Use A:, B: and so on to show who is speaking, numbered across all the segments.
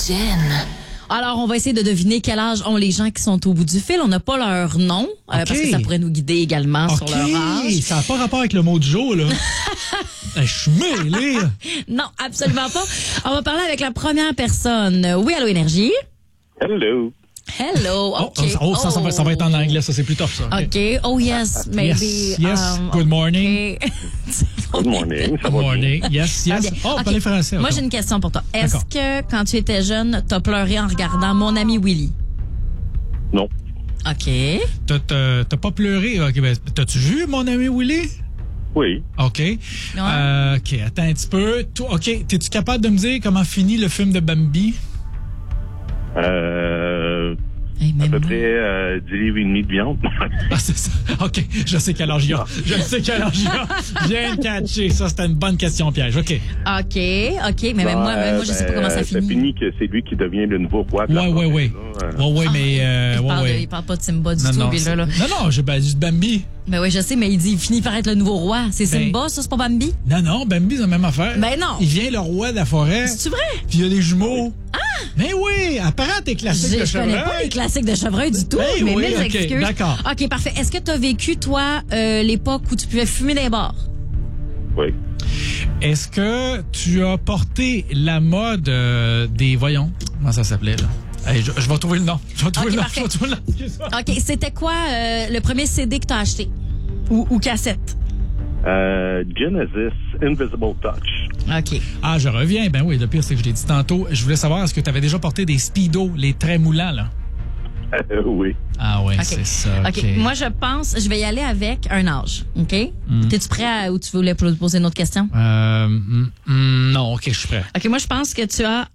A: Jen.
B: Alors, on va essayer de deviner quel âge ont les gens qui sont au bout du fil. On n'a pas leur nom, parce que ça pourrait nous guider également sur leur âge.
C: Ça n'a pas rapport avec le mot du jour, là. Je suis mêlé.
B: Non, absolument pas. On va parler avec la première personne. Oui, Allô Énergie?
D: Hello.
B: Hello, OK.
C: Ça va être en anglais, ça, c'est plus tough, ça.
B: OK. Oh, yes, maybe.
C: Yes. Good morning.
B: Okay.
D: Good morning. Ça
C: Good
D: va
C: morning. Yes.
B: Okay.
C: Oh, on parle français.
B: Moi, j'ai une question pour toi. Est-ce que, quand tu étais jeune, t'as pleuré en regardant Mon ami Willy?
D: Non.
B: OK.
C: T'as pas pleuré? OK, ben, t'as-tu vu Mon ami Willy?
D: Oui.
C: OK.
B: Ouais.
C: OK, attends un petit peu. OK, t'es-tu capable de me dire comment finit le film de Bambi?
D: À peu près 10 livres et demi de viande.
C: Ah, c'est ça. OK, je sais quel âge il a. Je sais quel âge il a. Viens de catcher. Ça, c'était une bonne question piège. OK.
B: OK. Mais même moi, je sais pas comment ça finit.
D: Ça finit que c'est lui qui devient le nouveau roi de la
C: Oui. Oui, mais...
B: Il parle pas de Simba du tout, là.
C: Non, j'ai dit Bambi.
B: Ben oui, je sais, mais il finit par être le nouveau roi. C'est Simba, ça, c'est pas Bambi?
C: Non, Bambi, c'est la même affaire.
B: Ben non.
C: Il vient le roi de la forêt.
B: C'est-tu vrai?
C: Puis il y a des jumeaux. Ah! Ben oui, apparemment tes classiques de chevreuil.
B: Je connais pas les classiques de chevreuil du tout, mais
C: oui,
B: mille excuses.
C: D'accord.
B: OK, parfait. Est-ce que tu as vécu, toi, l'époque où tu pouvais fumer dans les bars?
D: Oui.
C: Est-ce que tu as porté la mode des... Voyons, comment ça s'appelait, là? Hey, je vais trouver le nom.
B: OK, c'était quoi le premier CD que tu as acheté? Ou cassette?
D: Genesis Invisible Touch.
B: OK.
C: Ah, je reviens. Ben oui, le pire, c'est que je l'ai dit tantôt. Je voulais savoir, est-ce que tu avais déjà porté des Speedo, les très moulants, là?
D: Oui.
C: Ah oui,
B: okay.
C: C'est ça.
B: OK. Moi, je pense, je vais y aller avec un âge. OK? T'es-tu prêt ou tu voulais poser une autre question?
C: Non, OK, je suis prêt.
B: OK, moi, je pense que tu as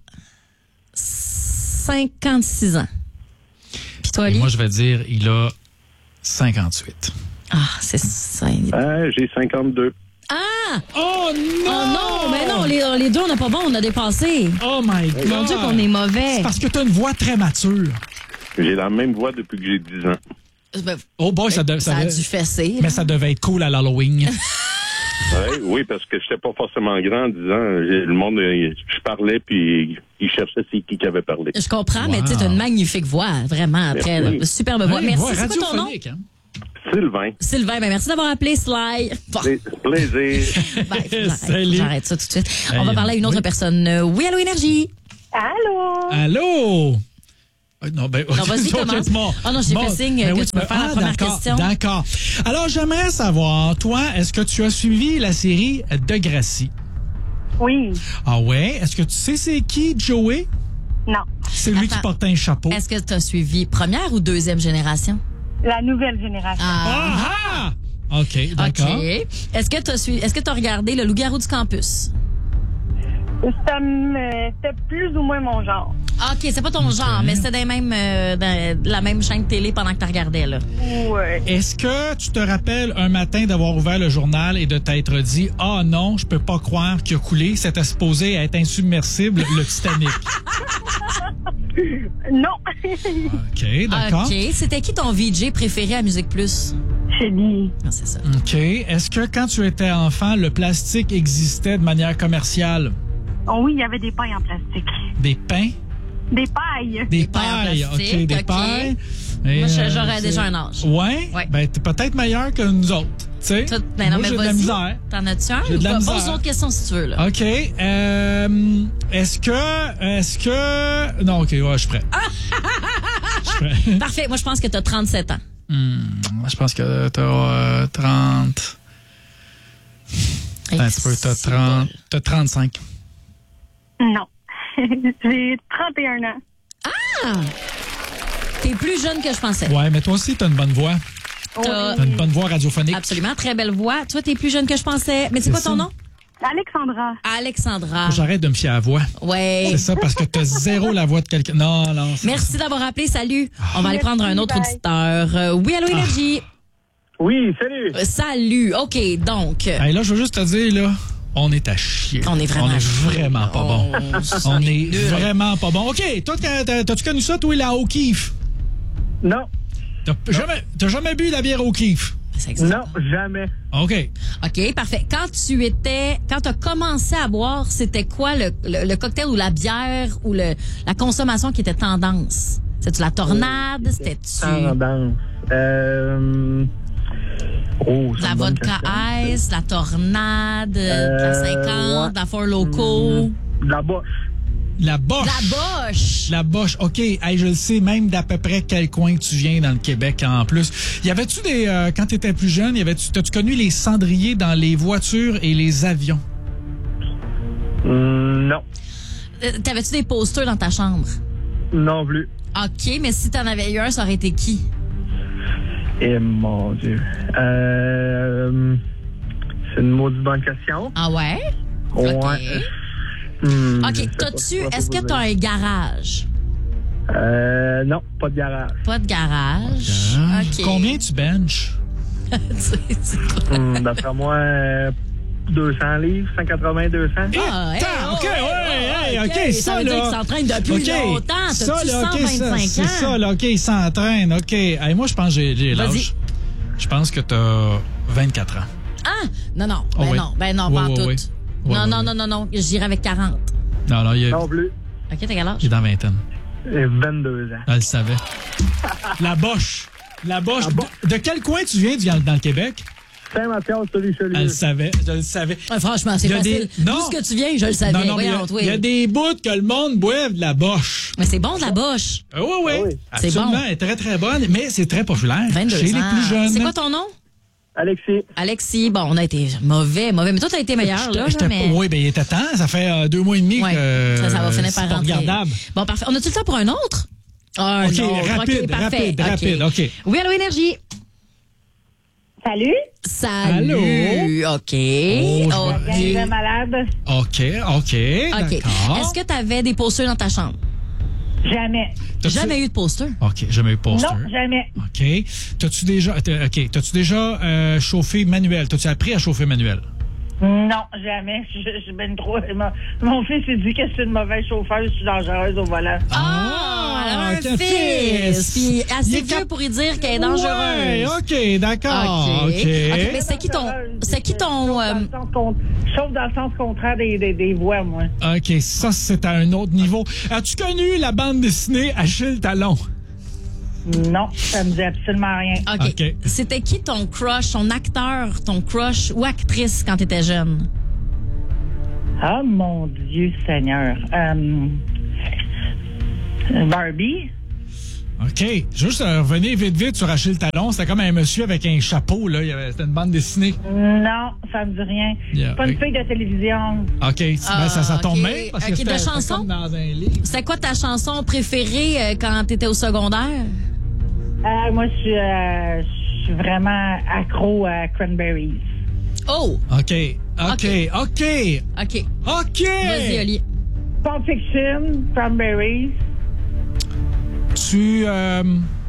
B: 56 ans. Puis toi, Ali?
C: Moi, je vais dire, il a 58.
B: Ah, c'est ça.
D: J'ai 52.
B: Ah!
C: Oh non!
B: Oh non! Mais non, les deux, on n'a pas bon, on a dépassé.
C: Oh my God!
B: Mon Dieu qu'on est mauvais.
C: C'est parce que tu as une voix très mature.
D: J'ai la même voix depuis que j'ai 10 ans.
C: Oh boy, ça
B: a dû fesser.
C: Mais ça devait être cool à l'Halloween.
D: Oui, parce que je n'étais pas forcément grand en disant, le monde, je parlais puis il cherchait c'est qui avait parlé.
B: Je comprends, mais tu as une magnifique voix, vraiment, très superbe voix. Merci, c'est quoi ton nom?
C: Hein?
D: Sylvain,
B: ben merci d'avoir appelé Sly.
D: Plaisir.
B: J'arrête ça tout de suite. On va parler à une autre personne. Oui, Allô Énergie.
C: Allô? Non,
B: vas-y, commence. Oh non, j'ai fait signe que tu peux faire la première question.
C: D'accord. Alors, j'aimerais savoir, toi, est-ce que tu as suivi la série Degrassi?
E: Oui.
C: Ah ouais? Est-ce que tu sais c'est qui, Joey?
E: Non.
C: C'est lui qui portait un chapeau.
B: Est-ce que tu as suivi première ou deuxième génération?
E: La nouvelle génération.
C: Ah! OK, d'accord.
B: OK. Est-ce que tu as regardé Le Loup-garou du campus?
E: C'était plus ou moins mon genre.
B: OK, c'est pas ton genre, mais c'était dans la même chaîne de télé pendant que tu regardais, là.
E: Ouais.
C: Est-ce que tu te rappelles un matin d'avoir ouvert le journal et de t'être dit « Ah non, je peux pas croire qu'il a coulé, c'était supposé être insubmersible, le Titanic. »
E: Non.
C: OK, d'accord.
B: OK. C'était qui ton VJ préféré à Musique Plus?
E: Chélie.
B: Ah, c'est ça.
C: OK. Est-ce que quand tu étais enfant, le plastique existait de manière commerciale?
E: Oh oui, il y avait des pailles en plastique.
C: Des pains?
E: Des pailles.
C: Des pailles, OK. Des pailles. Et,
B: moi, j'aurais déjà un âge.
C: Ouais? Ben, t'es peut-être meilleur que nous autres. Tu sais?
B: Ben non,
C: moi,
B: mais
C: j'ai de la misère.
B: T'en as-tu un?
C: J'ai de la misère.
B: Pose d'autres questions si tu veux, là.
C: OK. Est-ce que... Non, OK, ouais, je suis prêt. Je suis prêt.
B: Parfait. Moi, je pense que t'as 37 ans.
C: Je pense que t'as 30... Attends, tu peux, t'as 35.
E: Non. J'ai 31 ans.
B: Ah! T'es plus jeune que je pensais.
C: Ouais, mais toi aussi, t'as une bonne voix. T'as une bonne voix radiophonique.
B: Absolument, très belle voix. Toi, t'es plus jeune que je pensais. Mais c'est quoi ton nom?
E: Alexandra.
C: J'arrête de me fier à la voix.
B: Ouais.
C: C'est ça, parce que t'as zéro la voix de quelqu'un. Non.
B: Merci d'avoir appelé. Salut. On va aller prendre un autre auditeur. Oui, Allô Énergie.
D: Oui, salut.
B: Salut. OK, donc.
C: Hey, là, je veux juste te dire, là, on est à chier.
B: On est
C: vraiment pas bon. On est vraiment pas bon. OK, toi, t'as-tu connu ça, toi, la O'Keeffe?
D: Non.
C: T'as jamais bu la bière O'Keeffe?
B: C'est exactement.
A: Non, jamais.
C: OK.
B: OK, parfait. Quand tu as commencé à boire, c'était quoi le cocktail ou la bière ou la consommation qui était tendance? C'était-tu la tornade? C'était-tu
A: Tendance.
B: la vodka ice, la tornade, la 50, la Four Loko?
A: La boche.
C: La Boche.
B: La Boche.
C: La Boche. OK. Hey, je le sais même d'à peu près quel coin tu viens dans le Québec en plus. Y avait-tu quand tu étais plus jeune, t'as-tu connu les cendriers dans les voitures et les avions?
A: Non.
B: T'avais-tu des posters dans ta chambre?
A: Non plus.
B: OK, mais si t'en avais eu un, ça aurait été qui?
A: Eh mon Dieu. C'est une maudite bonne question.
B: Ah ouais?
A: Ouais.
B: OK. OK. Est-ce que t'as un garage?
A: Non, pas de garage.
B: Pas de garage. OK.
C: Combien tu benches?
B: C'est quoi?
A: D'après moi, 200 livres, 180, 200.
B: Ah, hey,
C: OK, ouais, OK,
B: ça
C: ça,
B: veut dire
C: là.
B: qu'il s'entraîne depuis longtemps. T'as-tu
C: là, OK,
B: 125 ans?
C: c'est ça, là, OK, il s'entraîne, OK. Hey, moi, je pense que j'ai l'âge.
B: Vas-y.
C: Je pense que t'as 24 ans.
B: Ah! Non,
C: Oh, oui.
B: ben non,
C: Oui,
B: pas en
C: oui,
B: tout.
C: oui. Oui,
B: Non, j'irai avec 40.
C: Non, il
A: Non plus.
B: OK, t'as quel âge?
C: est dans la vingtaine.
A: 22 ans.
C: Elle le savait. La Boche. La Boche. De quel coin tu viens dans le Québec?
A: Saint-Mathias sur les Richelieu.
C: Elle le savait. Je le savais.
B: Ouais, franchement, c'est
C: Il y a
B: facile.
C: des- non.
B: D'où ce que tu viens, je le savais.
C: Non, mais
B: Voyons,
C: il y a des bouts que le monde boive de la Boche.
B: Mais c'est bon de la Boche.
C: Oui, oui.
A: Ah oui.
B: C'est
C: Absolument.
B: bon.
C: Elle est très, très bonne, mais c'est très populaire
B: 22
C: chez
B: ans.
C: les plus jeunes.
B: C'est quoi ton nom?
A: Alexis.
B: Alexis. Bon, on a été mauvais. Mais toi, t'as été meilleur, là. Mais...
C: Oui, ben il était temps. Ça fait 2 mois et demi
B: Ouais.
C: que
B: Ça va finir par
C: c'est pas
B: rentrer.
C: regardable.
B: Bon, parfait. On a-tu le temps pour un autre? Un
C: OK,
B: autre.
C: rapide,
B: OK, parfait.
C: rapide. OK.
B: Oui, allô, Énergie.
E: Salut,
B: Salut.
C: Allô?
B: OK.
C: Oh,
B: OK.
E: gang de malade.
C: OK.
B: OK.
C: D'accord.
B: Est-ce que tu avais des posters dans ta chambre?
E: Jamais.
B: Jamais eu de poster.
C: OK, jamais eu de poster.
E: Non, jamais.
C: OK. T'as-tu déjà chauffé manuel? T'as-tu appris à chauffer manuel?
E: Non, jamais. Je suis ben trop. Mon fils, il dit que c'est une mauvaise chauffeuse, je suis dangereuse au volant.
B: Elle a un
C: qu'un
B: fils. Puis
C: Il
B: assez
C: est
B: vieux pour y dire qu'elle est dangereuse.
C: Ouais, OK, d'accord.
B: OK.
C: OK.
B: Mais c'est qui ton...
E: Je chauffe dans le sens contraire des voies, moi.
C: OK, ça, c'est à un autre niveau. As-tu connu la bande dessinée Achille Talon?
E: Non, ça me dit absolument rien.
B: OK.
C: OK.
B: C'était qui ton crush, ton acteur, ton crush ou actrice quand t'étais jeune?
E: Ah, mon Dieu Seigneur. Barbie?
C: OK. Juste revenir vite sur Achille Talon. C'était comme un monsieur avec un chapeau, là. C'était une bande dessinée.
E: Non, ça me dit rien. Je
C: Yeah.
E: suis pas une fille de télévision.
C: OK. Ben, ça tombe
B: OK.
C: bien. Parce que
B: OK,
C: c'était
B: de
C: c'était
B: chanson?
C: comme dans un livre.
B: C'est quoi ta chanson préférée quand t'étais au secondaire?
E: Moi, je suis vraiment accro à Cranberries.
B: Oh!
C: OK. OK.
B: Vas-y, Oli.
E: Pulp Fiction, Cranberries.
C: Tu as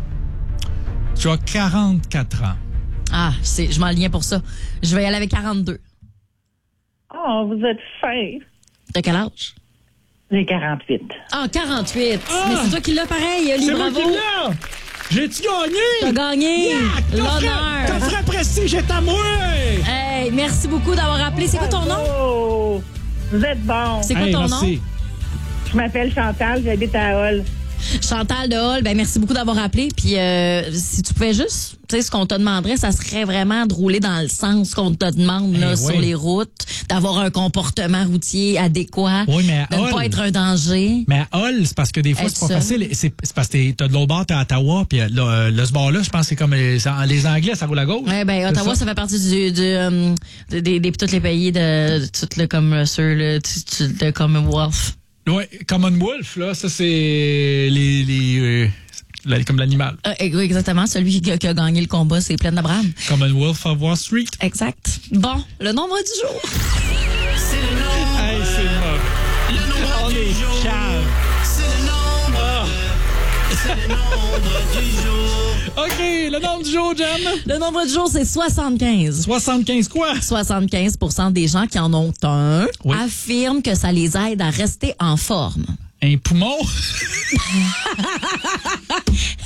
C: 44 ans.
B: Ah, je m'enlignais pour ça. Je vais y aller avec 42.
E: Oh, vous êtes fin.
B: T'as quel âge?
E: J'ai 48.
B: Ah, 48.
C: Ah!
B: Mais c'est toi qui l'as pareil, Oli,
C: C'est moi
B: bravo.
C: qui l'ai! J'ai-tu gagné?
B: T'as gagné l'honneur.
C: Coffret prestige est à moi!
B: Hey, merci beaucoup d'avoir appelé. C'est quoi ton nom?
E: Oh, vous êtes bon.
B: C'est quoi
C: Hey,
B: ton
C: merci.
B: nom?
E: Je m'appelle Chantal, j'habite à Hall.
B: Chantal de Hall, ben merci beaucoup d'avoir appelé. Puis si tu pouvais juste, tu sais, ce qu'on te demanderait, ça serait vraiment de rouler dans le sens qu'on te demande là,
C: oui.
B: sur les routes, d'avoir un comportement routier adéquat,
C: Oui, mais à
B: de ne pas
C: Hall-
B: être un danger.
C: Mais à Hall, c'est parce que des fois,
B: Être
C: c'est pas
B: seul.
C: facile. C'est parce que t'as de l'autre bord, t'es à Ottawa, puis là, ce bord-là, je pense que c'est comme les Anglais, ça roule à gauche.
B: Ouais, ben Ottawa,
C: C'est
B: ça fait partie des tous les pays de tout le comme sur le de Commonwealth.
C: Ouais, Commonwealth, là, ça, c'est comme l'animal.
B: Oui, exactement. Celui qui a gagné le combat, c'est Pleine d'Abraham.
C: Commonwealth of Wall Street.
B: Exact. Bon, le nombre du jour.
F: C'est le nombre.
C: Hey, c'est mauvais.
F: Le nombre
C: On
F: du
C: est
F: jour.
C: calme.
F: C'est le nombre. C'est le nombre du jour.
C: OK, le nombre du jour, Jen.
B: Le nombre du jour, c'est 75.
C: 75 quoi?
B: 75% des gens qui en ont un
C: Oui.
B: affirment que ça les aide à rester en forme.
C: Un poumon?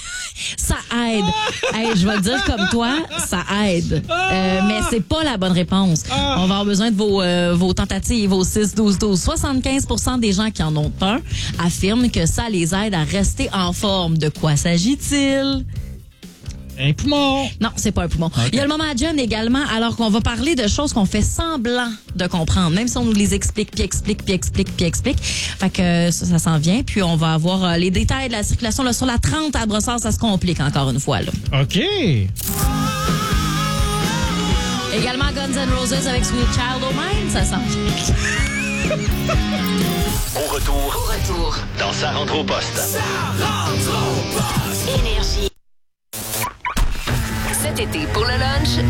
B: Ça aide. Hey, je vais le dire comme toi, ça aide. Mais c'est pas la bonne réponse. On va avoir besoin de vos tentatives au 6-12-12. 75% des gens qui en ont un affirment que ça les aide à rester en forme. De quoi s'agit-il?
C: Un poumon.
B: Non, c'est pas un poumon. Okay. Il y a le moment John également, alors qu'on va parler de choses qu'on fait semblant de comprendre, même si on nous les explique, puis explique. Fait que ça s'en vient. Puis on va avoir les détails de la circulation là, sur la 30 à Brossard, ça se complique encore une fois. Là.
C: OK.
B: Également Guns N' Roses avec Sweet Child O' Mine, ça s'en vient.
G: Au retour, dans Sa rentre au poste.
H: Énergie. Cet été, pour le lunch,